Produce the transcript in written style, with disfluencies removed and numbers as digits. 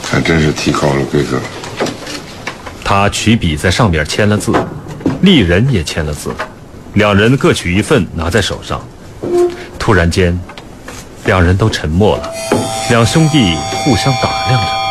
还真是提高了规格。 他取笔在上边签了字，丽人也签了字，两人各取一份拿在手上。突然间，两人都沉默了，两兄弟互相打量着。